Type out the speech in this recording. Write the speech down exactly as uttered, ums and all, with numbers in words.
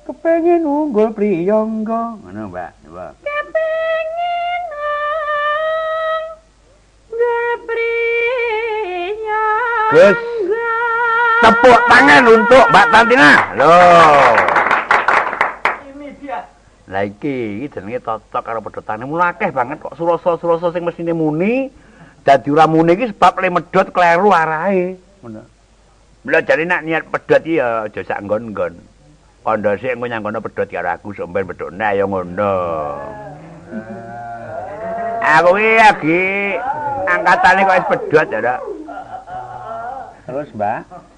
Kepengin unggul priyangga. Ngono, Mbak. Napa? Kepengin unggul priyangga. Gus. Tepuk tangan untuk Mbak Tantina. Loh. Ini dia. Lah iki iki jenenge cocok karo pedhotane. Mula akeh banget kok surasa-surasa sing mesine muni dadi ora muni iki sebab le medhot kleru arahe. Ngono. Mula jare nek niat pedhot iki ya aja sak nggon-nggon. Kandha sik engko nyangkono pedhot karo aku sok ben pedhotne ya ngono. Aku iki lagi angkatane kok wis pedhot ya, Dak. Terus, Mbak?